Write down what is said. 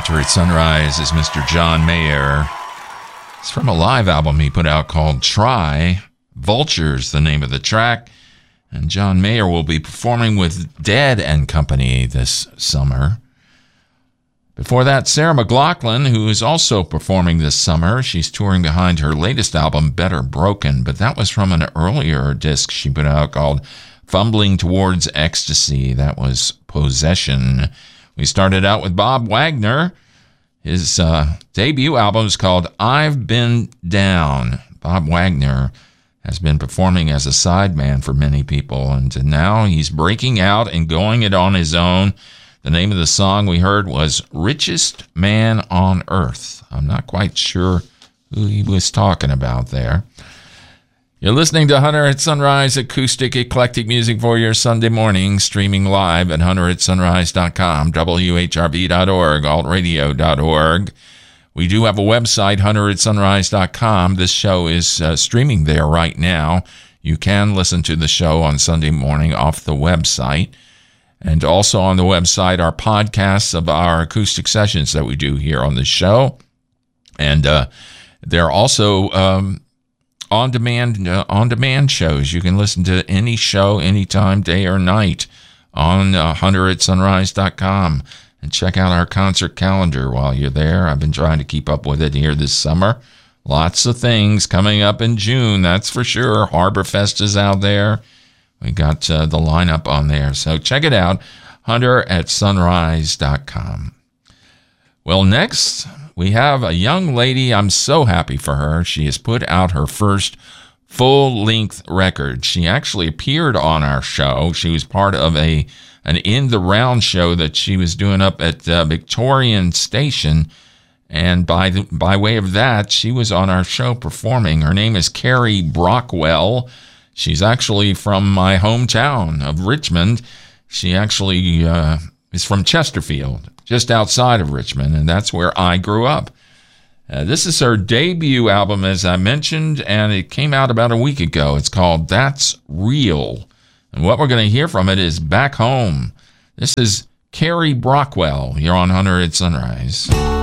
Hunter at Sunrise is Mr. John Mayer. It's from a live album he put out called Try. Vultures, the name of the track. And John Mayer will be performing with Dead and Company this summer. Before that, Sarah McLachlan, who is also performing this summer. She's touring behind her latest album, Better Broken, but that was from an earlier disc she put out called Fumbling Towards Ecstasy. That was Possession. We started out with Bob Wagner. His debut album is called I've Been Down. Bob Wagner has been performing as a sideman for many people, and now he's breaking out and going it on his own. The name of the song we heard was Richest Man on Earth. I'm not quite sure who he was talking about there. You're listening to Hunter at Sunrise, acoustic eclectic music for your Sunday morning, streaming live at hunteratsunrise.com, WHRV.org, altradio.org. We do have a website, hunteratsunrise.com. This show is streaming there right now. You can listen to the show on Sunday morning off the website. And also on the website are podcasts of our acoustic sessions that we do here on the show. And they're also on-demand shows. You can listen to any show anytime, day or night on hunteratsunrise.com. And check out our concert calendar while you're there. I've been trying to keep up with it here this summer. Lots of things coming up in June, that's for sure. Harborfest is out there. We got the lineup on there. So check it out, hunteratsunrise.com. Well, next, we have a young lady. I'm so happy for her. She has put out her first full-length record. She actually appeared on our show. She was part of an In the Round show that she was doing up at Victorian Station. And by way of that, she was on our show performing. Her name is Carrie Brockwell. She's actually from my hometown of Richmond. She actually is from Chesterfield, just outside of Richmond, and that's where I grew up. This is her debut album, as I mentioned, and it came out about a week ago. It's called That's Real. And what we're going to hear from it is Back Home. This is Carrie Brockwell here on Hunter at Sunrise.